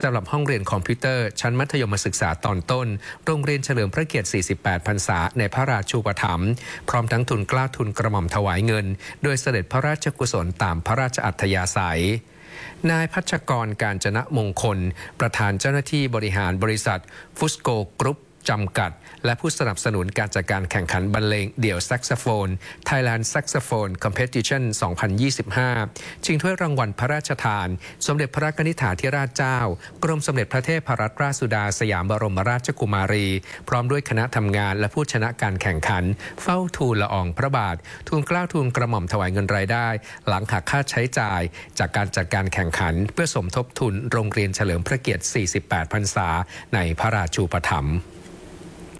สำหรับห้องเรียนคอมพิวเตอร์ชั้นมัธยมศึกษาตอนต้นโรงเรียนเฉลิมพระเกียรติ 48 พรรษาในพระราชูปถัมภ์พร้อมทั้งทุนเกล้าทุนกระหม่อมถวายเงินโดยเสด็จพระราชกุศลตามพระราชอัธยาศัยนายพัชกร กาญจนมงคลประธานเจ้าหน้าที่บริหารบริษัทฟุสโกกรุ๊ปจำกัดและผู้สนับสนุนการจัดการแข่งขันบรรเลงเดี่ยวแซกโซโฟน Thailand Saxophone Competition 2025 ชิงถ้วยรางวัลพระราชทานสมเด็จพระกนิษฐาธิราชเจ้ากรมสมเด็จพระเทพรัตนราชสุดาสยามบรมราชกุมารีพร้อมด้วยคณะทำงานและผู้ชนะการแข่งขันเฝ้าทูลละอองพระบาททูลเกล้าทูลกระหม่อมถวายเงินรายได้หลังหักค่าใช้จ่ายจากการจัดการแข่งขันเพื่อสมทบทุนโรงเรียนเฉลิมพระเกียรติ 48 พรรษาในพระราชูปถัมภ์